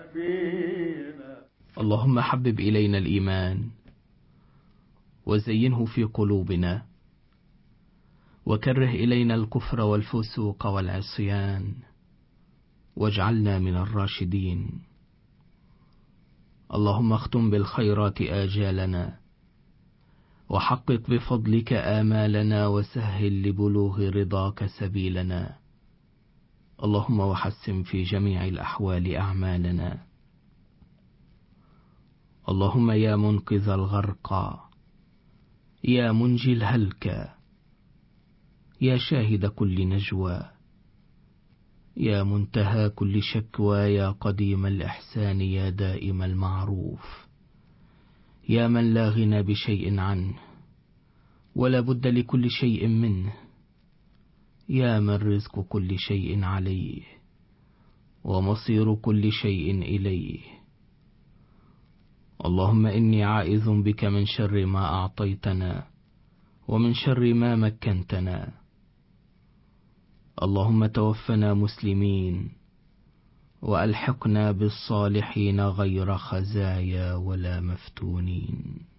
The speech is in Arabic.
فينا. اللهم حبب إلينا الإيمان وزينه في قلوبنا، وكره إلينا الكفر والفسوق والعصيان، واجعلنا من الراشدين. اللهم اختم بالخيرات آجالنا، وحقق بفضلك آمالنا، وسهل لبلوغ رضاك سبيلنا. اللهم وحسن في جميع الأحوال أعمالنا. اللهم يا منقذ الغرقى، يا منجي الهلكى، يا شاهد كل نجوى، يا منتهى كل شكوى، يا قديم الإحسان، يا دائم المعروف، يا من لا غنى بشيء عنه ولا بد لكل شيء منه، يا من رزق كل شيء عليه ومصير كل شيء إليه. اللهم إني عائذ بك من شر ما أعطيتنا ومن شر ما مكنتنا. اللهم توفنا مسلمين، وألحقنا بالصالحين غير خزايا ولا مفتونين.